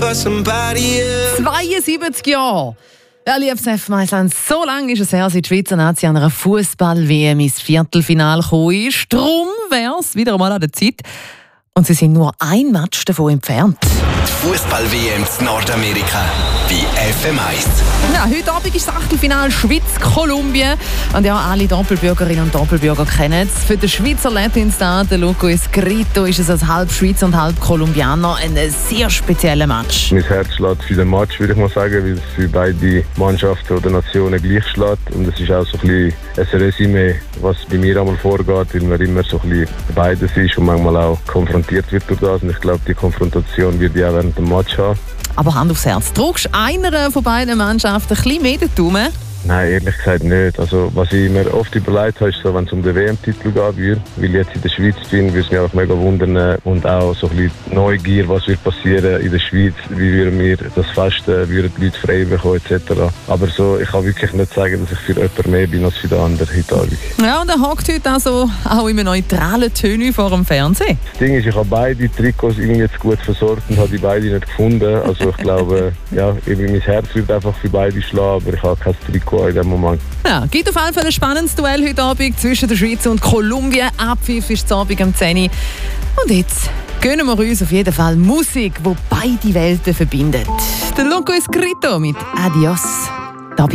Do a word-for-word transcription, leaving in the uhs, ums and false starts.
zweiundsiebzig Jahre. Ja, liebes F Meisland, so lange ist es her, seit die Schweizer Nazi an einer Fußball-W M ins Viertelfinale gekommen ist. Darum wäre es wieder einmal an der Zeit. Und sie sind nur ein Match davon entfernt. Die Fußball-W M in Nordamerika bei F M eins. Ja, heute Abend ist das Achtelfinale Schweiz-Kolumbien. Und ja, alle Doppelbürgerinnen und Doppelbürger kennen es. Für den Schweizer Latin-Star Luco Escrito ist es als halb Schweizer und halb Kolumbianer ein sehr spezieller Match. Mein Herz schlägt für den Match, würde ich mal sagen, weil es für beide Mannschaften oder Nationen gleich schlägt. Und es ist auch so ein bisschen ein Resümee, was bei mir einmal vorgeht, weil man immer so ein bisschen beides ist und manchmal auch konfrontiert wird durch das. Und ich glaube, die Konfrontation wird ich auch während dem Match haben. Aber Hand aufs Herz, drückst einer von beiden Mannschaften ein bisschen mehr den Daumen? Nein, ehrlich gesagt nicht. Also, was ich mir oft überlegt habe, ist so, wenn es um den W M-Titel gehen würde, weil ich jetzt in der Schweiz bin, würde es mich auch mega wundern und auch so ein bisschen Neugier, was wird passieren in der Schweiz, wie würden wir das festen, würden die Leute frei bekommen et cetera. Aber so, ich kann wirklich nicht sagen, dass ich für jemanden mehr bin als für den anderen heute Abend. Ja, und er hockt heute also auch in einem neutralen Töne vor dem Fernsehen. Das Ding ist, ich habe beide Trikots irgendwie jetzt gut versorgt und habe die beide nicht gefunden. Also ich glaube, ja, mein Herz wird einfach für beide schlagen, aber ich habe kein Trikot in dem Moment. Ja, gibt auf jeden Fall ein spannendes Duell heute Abend zwischen der Schweiz und Kolumbien. Abpfiff ist das Abend um zehn Uhr. Und jetzt gönnen wir uns auf jeden Fall Musik, die beide Welten verbindet. Der Luco Escrito mit Adios.